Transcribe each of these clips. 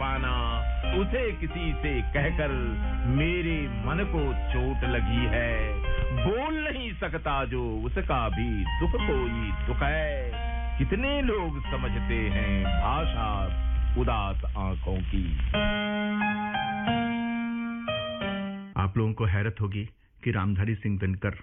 पाना, उसे किसी से कहकर मेरे मन को चोट लगी है। बोल नहीं सकता जो उसका भी दुख कोई दुख है। कितने लोग समझते हैं भाषा उदास आंखों की। आप लोगों को हैरत होगी कि रामधारी सिंह दिनकर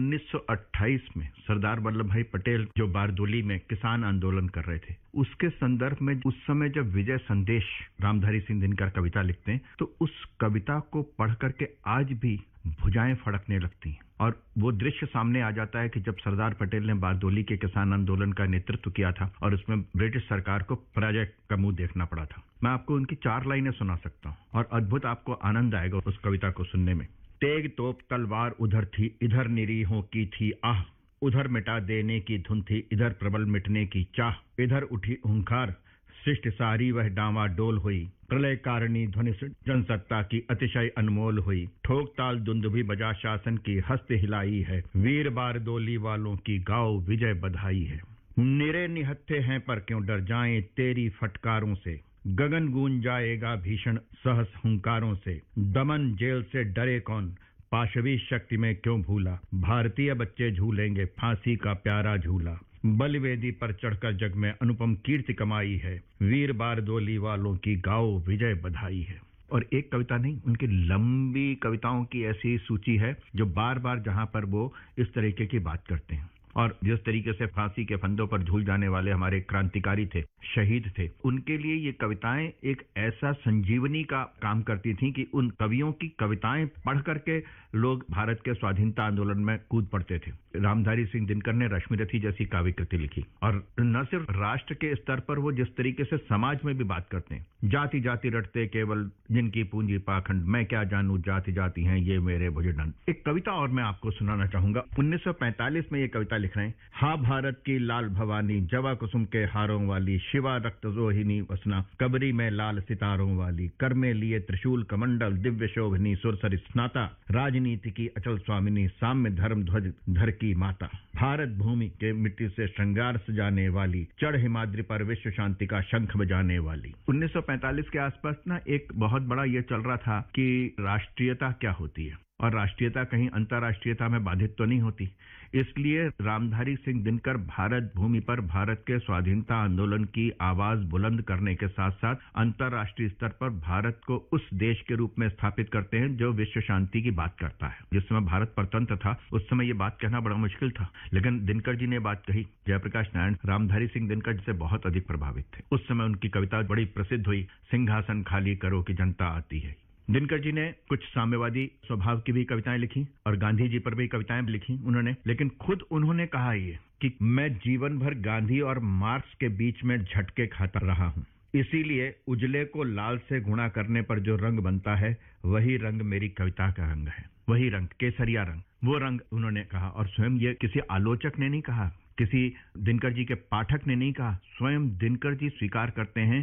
1928 में सरदार वल्लभ भाई पटेल जो बारदोली में किसान आंदोलन कर रहे थे, उसके संदर्भ में उस समय जब विजय संदेश रामधारी सिंह दिनकर कविता लिखते हैं तो उस कविता को पढ़ करके आज भी भुजाएं फड़कने लगती हैं। और वो दृश्य सामने आ जाता है कि जब सरदार पटेल ने बारदोली के किसान आंदोलन का नेतृत्व किया था और उसमें ब्रिटिश सरकार को पराजय का मुंह देखना पड़ा था। मैं आपको उनकी 4 लाइनें सुना सकता हूँ और अद्भुत आपको आनंद आएगा उस कविता को सुनने में। तेग तोप तलवार उधर थी, इधर निरीहों की थी आह, उधर मिटा देने की धुन थी, इधर प्रबल मिटने की चाह, इधर उठी हुंकार, सृष्टि सारी वह डामाडोल हुई, प्रलय कारिणी ध्वनि जनसत्ता की अतिशय अनमोल हुई, ठोक ताल दुंदुभी बजा शासन की हस्त हिलाई है, वीर बारदोली वालों की गाओ विजय बधाई है। निरे निहत्थे हैं पर क्यों डर जाएं तेरी फटकारों से, गगन गूंज जाएगा भीषण सहस हुंकारों से, दमन जेल से डरे कौन, पाशवी शक्ति में क्यों भूला, भारतीय बच्चे झूलेंगे फांसी का प्यारा झूला, बलिवेदी पर चढ़कर जग में अनुपम कीर्ति कमाई है, वीर बारदोली वालों की गाओ विजय बधाई है। और एक कविता नहीं, उनकी लंबी कविताओं की ऐसी सूची है जो बार बार जहां पर वो इस तरीके की बात करते हैं। और जिस तरीके से फांसी के फंदों पर झूल जाने वाले हमारे क्रांतिकारी थे, शहीद थे, उनके लिए ये कविताएं एक ऐसा संजीवनी का काम करती थीं कि उन कवियों की कविताएं पढ़ करके लोग भारत के स्वाधीनता आंदोलन में कूद पड़ते थे। रामधारी सिंह दिनकर ने रश्मिरथी जैसी काव्य कृति लिखी और न सिर्फ राष्ट्र के स्तर पर वो जिस तरीके से समाज में भी बात करते हैं, जाति जाति रटते केवल जिनकी पूंजी पाखंड, मैं क्या जानूं जाति जाति हैं ये मेरे भुजदंड। एक कविता और मैं आपको सुनाना चाहूंगा। 1945 में ये कविता लिख रहे हैं। हा भारत की लाल भवानी, जवा कुसुम के हारों वाली, शिवा रक्त रोहिणी वसना, कबरी में लाल सितारों वाली, कर में लिए त्रिशूल कमंडल, दिव्य शोभनी सुरसरी स्नाता, राजनीति की अचल स्वामिनी, साम्य धर्म ध्वज धर की माता, भारत भूमि के मिट्टी से श्रृंगार सजाने वाली, चढ़ हिमाद्री पर विश्व शांति का शंख बजाने वाली। 1945 के आसपास ना एक बहुत बड़ा ये चल रहा था कि राष्ट्रीयता क्या होती है और राष्ट्रीयता कहीं अंतर्राष्ट्रीयता में बाधित तो नहीं होती। इसलिए रामधारी सिंह दिनकर भारत भूमि पर भारत के स्वाधीनता आंदोलन की आवाज बुलंद करने के साथ साथ अंतर्राष्ट्रीय स्तर पर भारत को उस देश के रूप में स्थापित करते हैं जो विश्व शांति की बात करता है। जिस समय भारत परतंत्र था उस समय ये बात कहना बड़ा मुश्किल था, लेकिन दिनकर जी ने बात कही। जयप्रकाश नारायण रामधारी सिंह दिनकर जी से बहुत अधिक प्रभावित थे। उस समय उनकी कविता बड़ी प्रसिद्ध हुई, सिंहासन खाली करो कि जनता आती है। दिनकर जी ने कुछ साम्यवादी स्वभाव की भी कविताएं लिखी और गांधी जी पर भी कविताएं लिखी उन्होंने, लेकिन खुद उन्होंने कहा ये कि मैं जीवन भर गांधी और मार्क्स के बीच में झटके खाता रहा हूं, इसीलिए उजले को लाल से गुणा करने पर जो रंग बनता है वही रंग मेरी कविता का रंग है, वही रंग केसरिया रंग, वो रंग उन्होंने कहा। और स्वयं ये किसी आलोचक ने नहीं कहा, किसी दिनकर जी के पाठक ने नहीं कहा, स्वयं दिनकर जी स्वीकार करते हैं।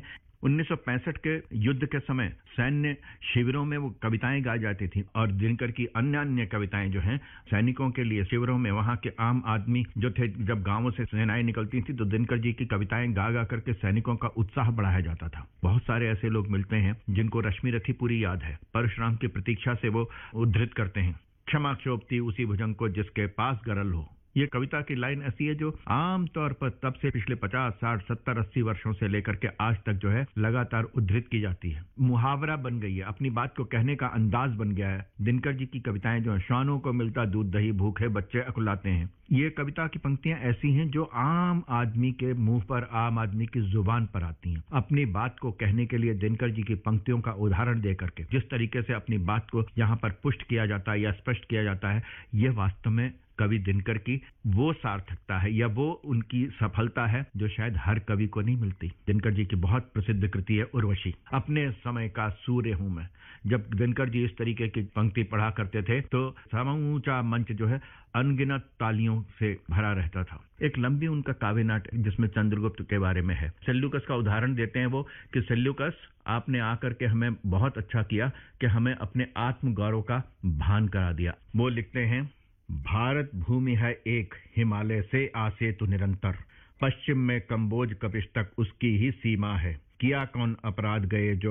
1965 के युद्ध के समय सैन्य शिविरों में वो कविताएं गाई जाती थी और दिनकर की अन्य कविताएं जो हैं सैनिकों के लिए शिविरों में वहां के आम आदमी जो थे, जब गांवों से सेनाएं निकलती थी तो दिनकर जी की कविताएं गा गा करके सैनिकों का उत्साह बढ़ाया जाता था। बहुत सारे ऐसे लोग मिलते हैं जिनको रश्मिरथी पूरी याद है, परशुराम की प्रतीक्षा से वो उद्धृत करते हैं, क्षमा शोभती उसी भुजंग को जिसके पास गरल हो। ये कविता की लाइन ऐसी है जो आम तौर पर तब से पिछले 50, 60, 70, 80 वर्षों से लेकर के आज तक जो है लगातार उद्धृत की जाती है, मुहावरा बन गई है, अपनी बात को कहने का अंदाज बन गया है। दिनकर जी की कविताएं जो है, श्वानों को मिलता दूध दही, भूखे बच्चे अकुलाते हैं, ये कविता की पंक्तियां ऐसी हैं जो आम आदमी के मुंह पर, आम आदमी की जुबान पर आती हैं। अपनी बात को कहने के लिए दिनकर जी की पंक्तियों का उदाहरण दे करके जिस तरीके से अपनी बात को यहाँ पर पुष्ट किया जाता है या स्पष्ट किया जाता है, ये वास्तव में कवि दिनकर की वो सार्थकता है या वो उनकी सफलता है जो शायद हर कवि को नहीं मिलती। दिनकर जी की बहुत प्रसिद्ध कृति है उर्वशी। अपने समय का सूर्य हूं मैं। जब दिनकर जी इस तरीके की पंक्ति पढ़ा करते थे तो समूचा मंच जो है अनगिनत तालियों से भरा रहता था। एक लंबी उनका काव्य नाटक जिसमें चंद्रगुप्त के बारे में है। सेल्यूकस का उदाहरण देते हैं वो कि सेल्यूकस आपने आकर के हमें बहुत अच्छा किया कि हमें अपने आत्म गौरव का भान करा दिया। वो लिखते हैं, भारत भूमि है एक, हिमालय से आसेतु निरंतर, पश्चिम में कंबोज कपिश तक उसकी ही सीमा है, किया कौन अपराध गए जो